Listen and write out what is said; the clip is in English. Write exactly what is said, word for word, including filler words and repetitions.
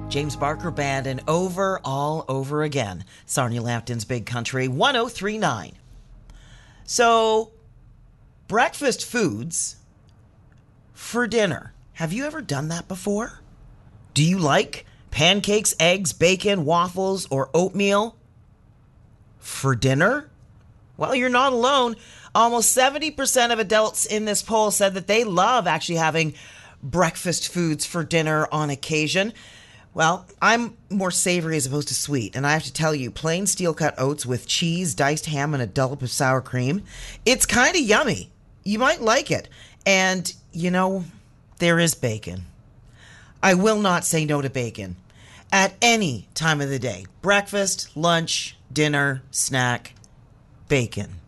James Barker Band and Over, All Over Again. Sarnia Lambton's Big Country, one oh three point nine. So, breakfast foods for dinner. Have you ever done that before? Do you like pancakes, eggs, bacon, waffles, or oatmeal for dinner? Well, you're not alone. Almost seventy percent of adults in this poll said that they love actually having breakfast foods for dinner on occasion. Well, I'm more savory as opposed to sweet, and I have to tell you, plain steel-cut oats with cheese, diced ham, and a dollop of sour cream, it's kind of yummy. You might like it. And, you know, there is bacon. I will not say no to bacon at any time of the day. Breakfast, lunch, dinner, snack, bacon.